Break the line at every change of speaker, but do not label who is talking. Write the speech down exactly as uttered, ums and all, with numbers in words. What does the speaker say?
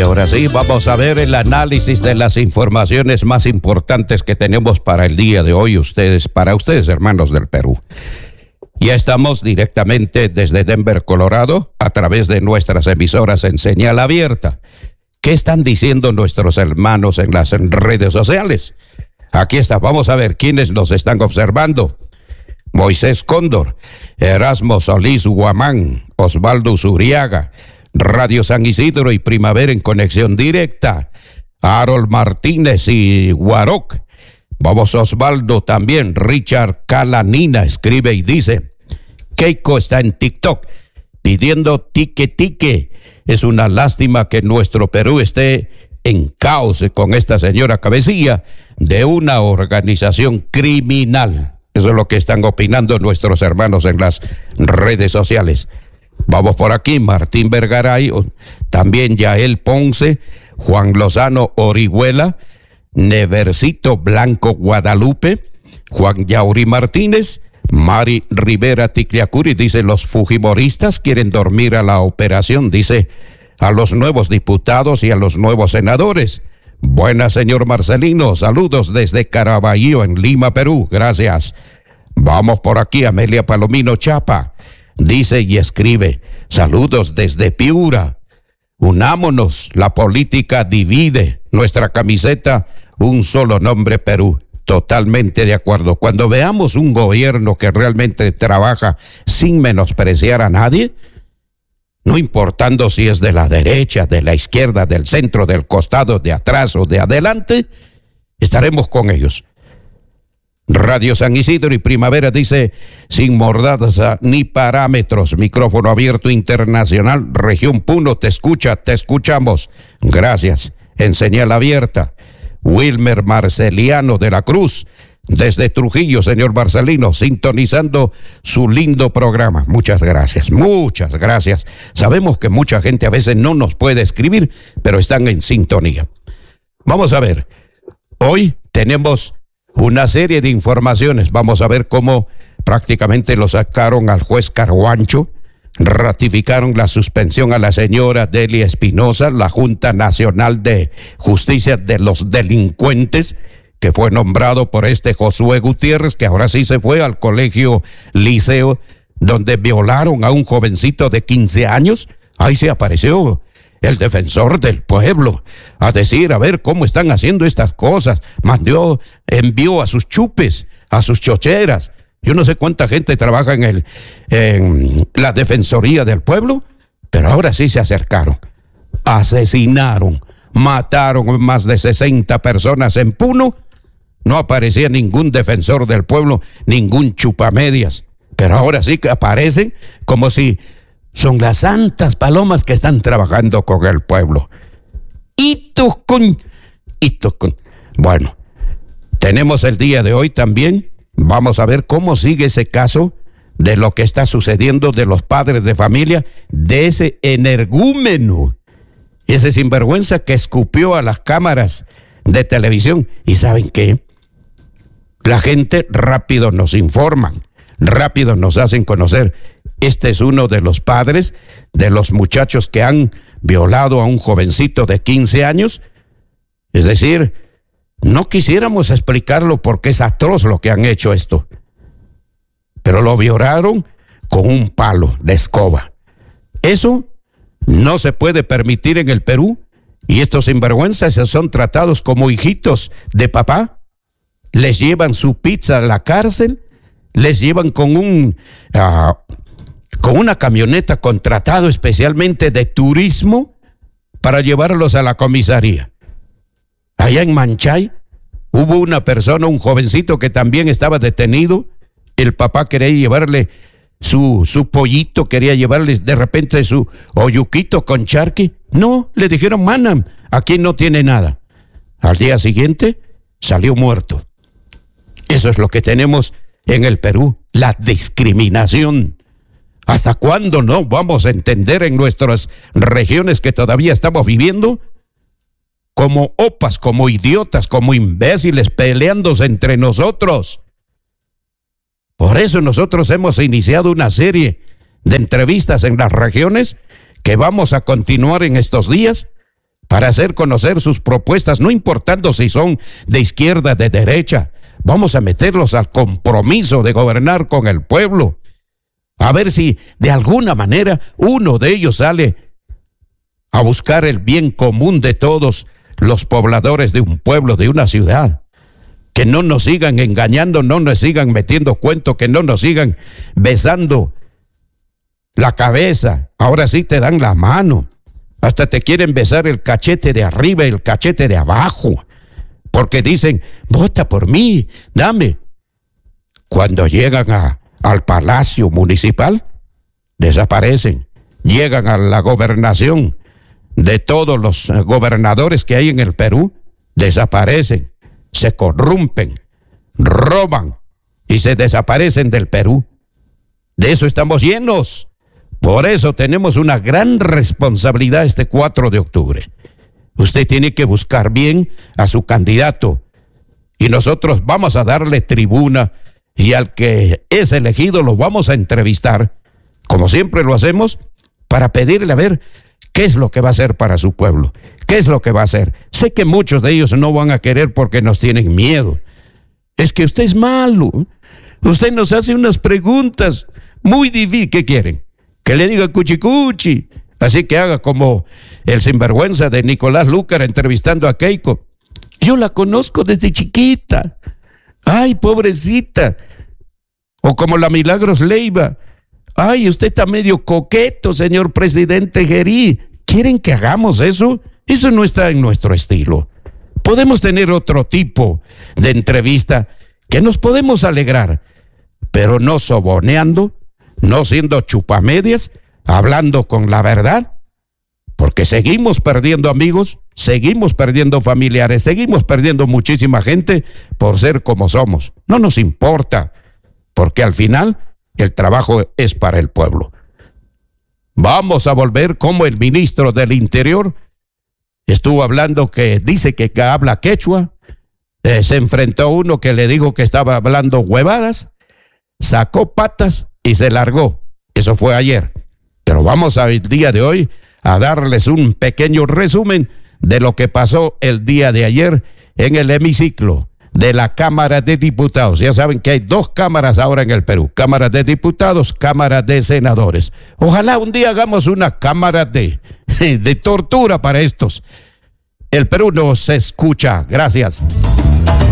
ahora sí, vamos a ver el análisis de las informaciones más importantes que tenemos para el día de hoy, ustedes, para ustedes, hermanos del Perú. Ya estamos directamente desde Denver, Colorado, a través de nuestras emisoras en señal abierta. ¿Qué están diciendo nuestros hermanos en las redes sociales? Aquí está, vamos a ver quiénes nos están observando. Moisés Cóndor, Erasmo Solís Guamán, Osvaldo Zuriaga, Radio San Isidro y Primavera en conexión directa, Harold Martínez y Guaroc. Vamos, Osvaldo también. Richard Calanina escribe y dice: Keiko está en TikTok pidiendo tique tique. Es una lástima que nuestro Perú esté en caos con esta señora cabecilla de una organización criminal. Eso es lo que están opinando nuestros hermanos en las redes sociales. Vamos por aquí, Martín Vergaray, también Yael Ponce, Juan Lozano Orihuela, Neversito Blanco Guadalupe, Juan Yauri Martínez, Mari Rivera Ticliacuri, dice: los fujimoristas quieren dormir a la operación, dice, a los nuevos diputados y a los nuevos senadores. Buenas, señor Marcelino, saludos desde Caraballo en Lima, Perú, gracias. Vamos por aquí, Amelia Palomino Chapa, dice y escribe: saludos desde Piura. Unámonos, la política divide, nuestra camiseta, un solo nombre, Perú. Totalmente de acuerdo. Cuando veamos un gobierno que realmente trabaja sin menospreciar a nadie, no importando si es de la derecha, de la izquierda, del centro, del costado, de atrás o de adelante, estaremos con ellos. Radio San Isidro y Primavera dice: sin mordaza ni parámetros, micrófono abierto internacional, región Puno, te escucha, te escuchamos, gracias, en señal abierta. Wilmer Marceliano de la Cruz, desde Trujillo, señor Marcelino, sintonizando su lindo programa. Muchas gracias, muchas gracias. Sabemos que mucha gente a veces no nos puede escribir, pero están en sintonía. Vamos a ver, hoy tenemos una serie de informaciones. Vamos a ver cómo prácticamente lo sacaron al juez Carhuancho, ratificaron la suspensión a la señora Delia Espinosa, la Junta Nacional de Justicia de los Delincuentes, que fue nombrado por este Josué Gutiérrez, que ahora sí se fue al colegio Liceo, donde violaron a un jovencito de quince años. Ahí se apareció el defensor del pueblo a decir, a ver cómo están haciendo estas cosas. Mandó, envió a sus chupes, a sus chocheras. Yo no sé cuánta gente trabaja en el en la Defensoría del Pueblo, pero ahora sí se acercaron. Asesinaron, mataron más de sesenta personas en Puno. No aparecía ningún defensor del pueblo, ningún chupamedias, pero ahora sí que aparecen como si son las santas palomas que están trabajando con el pueblo. Y con, y con. Bueno, tenemos el día de hoy también. Vamos a ver cómo sigue ese caso de lo que está sucediendo de los padres de familia, de ese energúmeno, ese sinvergüenza que escupió a las cámaras de televisión. ¿Y saben qué? La gente rápido nos informan, rápido nos hacen conocer. Este es uno de los padres de los muchachos que han violado a un jovencito de quince años. Es decir, no quisiéramos explicarlo porque es atroz lo que han hecho esto, pero lo violaron con un palo de escoba. Eso no se puede permitir en el Perú, y estos sinvergüenzas son tratados como hijitos de papá. Les llevan su pizza a la cárcel, les llevan con un uh, con una camioneta contratado especialmente de turismo para llevarlos a la comisaría. Allá en Manchay hubo una persona, un jovencito que también estaba detenido. El papá quería llevarle su, su pollito, quería llevarle de repente su oyuquito con charqui. No, le dijeron, manam, aquí no tiene nada. Al día siguiente salió muerto. Eso es lo que tenemos en el Perú, la discriminación. ¿Hasta cuándo no vamos a entender en nuestras regiones que todavía estamos viviendo como opas, como idiotas, como imbéciles, peleándose entre nosotros? Por eso nosotros hemos iniciado una serie de entrevistas en las regiones que vamos a continuar en estos días para hacer conocer sus propuestas, no importando si son de izquierda, de derecha. Vamos a meterlos al compromiso de gobernar con el pueblo. A ver si de alguna manera uno de ellos sale a buscar el bien común de todos los pobladores de un pueblo, de una ciudad. Que no nos sigan engañando, no nos sigan metiendo cuentos, que no nos sigan besando la cabeza. Ahora sí te dan la mano. Hasta te quieren besar el cachete de arriba y el cachete de abajo. Porque dicen, vota por mí, dame. Cuando llegan a, al Palacio Municipal, desaparecen. Llegan a la gobernación de todos los gobernadores que hay en el Perú, desaparecen, se corrompen, roban y se desaparecen del Perú. De eso estamos llenos. Por eso tenemos una gran responsabilidad este cuatro de octubre. Usted tiene que buscar bien a su candidato y nosotros vamos a darle tribuna, y al que es elegido lo vamos a entrevistar, como siempre lo hacemos, para pedirle a ver qué es lo que va a hacer para su pueblo, qué es lo que va a hacer. Sé que muchos de ellos no van a querer porque nos tienen miedo. Es que usted es malo, usted nos hace unas preguntas muy difíciles. ¿Qué quieren? Que le diga cuchi cuchi. Así que haga como el sinvergüenza de Nicolás Lúcar entrevistando a Keiko. Yo la conozco desde chiquita. Ay, pobrecita. O como la Milagros Leiva. Ay, usted está medio coqueto, señor presidente Gerí. ¿Quieren que hagamos eso? Eso no está en nuestro estilo. Podemos tener otro tipo de entrevista que nos podemos alegrar, pero no soboneando, no siendo chupamedias, hablando con la verdad, porque seguimos perdiendo amigos, seguimos perdiendo familiares, seguimos perdiendo muchísima gente por ser como somos. No nos importa, porque al final el trabajo es para el pueblo. Vamos a volver como el ministro del Interior estuvo hablando, que dice que habla quechua, eh, se enfrentó a uno que le dijo que estaba hablando huevadas, sacó patas y se largó. Eso fue ayer. Pero vamos al día de hoy a darles un pequeño resumen de lo que pasó el día de ayer en el hemiciclo de la Cámara de Diputados. Ya saben que hay dos cámaras ahora en el Perú, Cámara de Diputados, Cámara de Senadores. Ojalá un día hagamos una cámara de, de tortura para estos. El Perú nos escucha. Gracias.